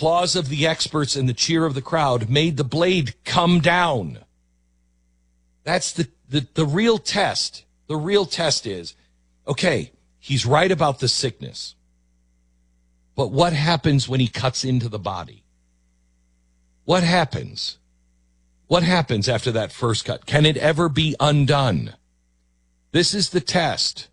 applause of the experts and the cheer of the crowd made the blade come down. That's the real test. The real test is, okay, he's right about the sickness. But what happens when he cuts into the body? What happens? What happens after that first cut? Can it ever be undone? This is the test.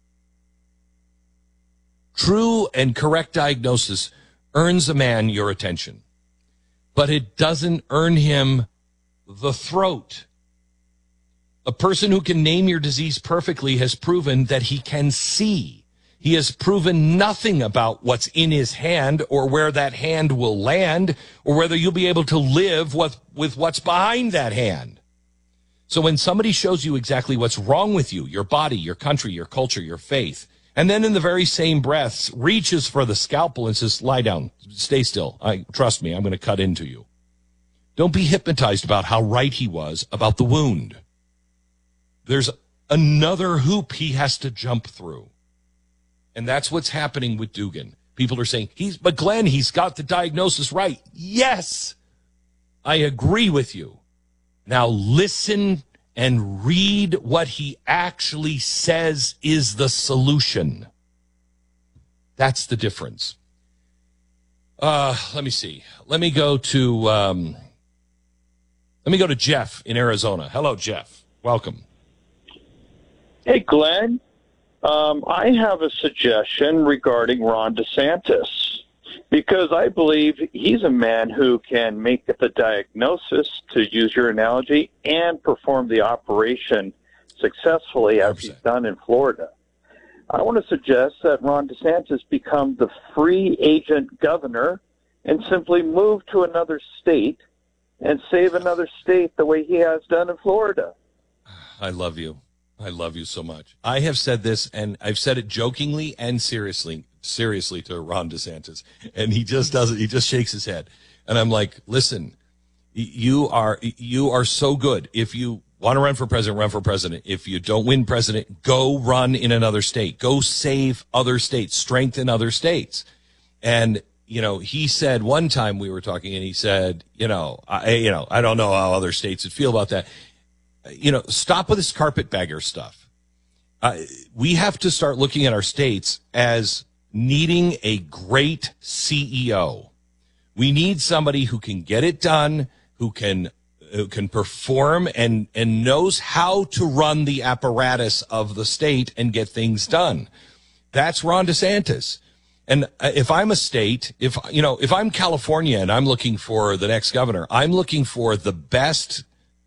True and correct diagnosis earns a man your attention, but it doesn't earn him the throat. A person who can name your disease perfectly has proven that he can see. He has proven nothing about what's in his hand or where that hand will land or whether you'll be able to live with what's behind that hand. So when somebody shows you exactly what's wrong with you, your body, your country, your culture, your faith, and then in the very same breath reaches for the scalpel and says, lie down, stay still. Trust me, I'm going to cut into you. Don't be hypnotized about how right he was about the wound. There's another hoop he has to jump through. And that's what's happening with Dugin. People are saying, but Glenn, he's got the diagnosis right. Yes, I agree with you. Now listen and read what he actually says is the solution. That's the difference. Let me see. Let me go to Jeff in Arizona. Hello, Jeff. Welcome. Hey, Glenn. I have a suggestion regarding Ron DeSantis, because I believe he's a man who can make the diagnosis, to use your analogy, and perform the operation successfully as he's done in Florida. I want to suggest that Ron DeSantis become the free agent governor and simply move to another state and save another state the way he has done in Florida. I love you. I love you so much. I have said this, and I've said it jokingly and seriously to Ron DeSantis, and he just does it. He just shakes his head, and I'm like, listen, you are so good. If you want to run for president, run for president. If you don't win president, go run in another state. Go save other states, strengthen other states. And he said one time we were talking, and he said, I don't know how other states would feel about that. Stop with this carpetbagger stuff. We have to start looking at our states as needing a great CEO. We need somebody who can get it done, who can perform and knows how to run the apparatus of the state and get things done. That's Ron DeSantis. And if I'm a state, if I'm California and I'm looking for the next governor, I'm looking for the best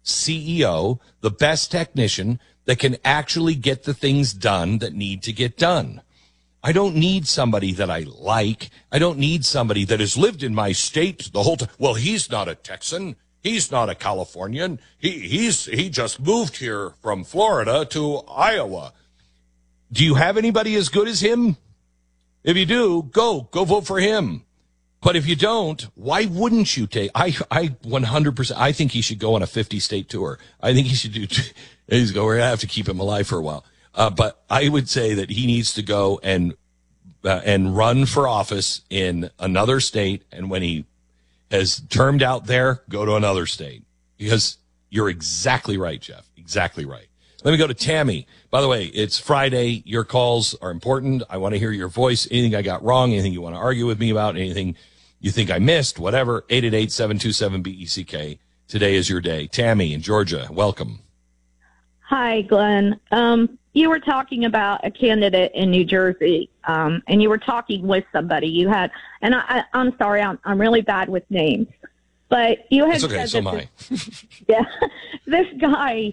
CEO, the best technician that can actually get the things done that need to get done. I don't need somebody that I like. I don't need somebody that has lived in my state the whole time. Well, he's not a Texan. He's not a Californian. He just moved here from Florida to Iowa. Do you have anybody as good as him? If you do, go vote for him. But if you don't, why wouldn't you take? I 100%. I think he should go on a 50-state tour. I think he should do. We're gonna have to keep him alive for a while. But I would say that he needs to go and run for office in another state. And when he has termed out there, go to another state. Because you're exactly right, Jeff. Exactly right. Let me go to Tammy. By the way, it's Friday. Your calls are important. I want to hear your voice. Anything I got wrong, anything you want to argue with me about, anything you think I missed, whatever, 888-727-BECK. Today is your day. Tammy in Georgia, welcome. Hi, Glenn. You were talking about a candidate in New Jersey, and you were talking with somebody. You had, and I'm sorry, I'm really bad with names, but you had okay, said so that this guy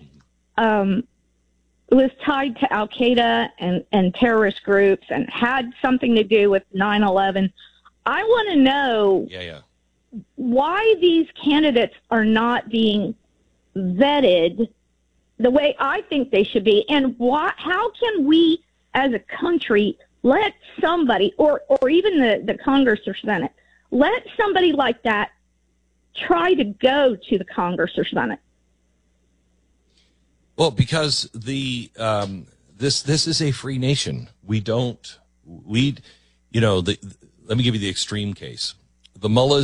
was tied to Al-Qaeda and terrorist groups and had something to do with 9/11. I want to know why these candidates are not being vetted the way I think they should be, and how can we as a country let somebody, or even the Congress or Senate, let somebody like that try to go to the Congress or Senate? Well, because this is a free nation. Let me give you the extreme case. The mullahs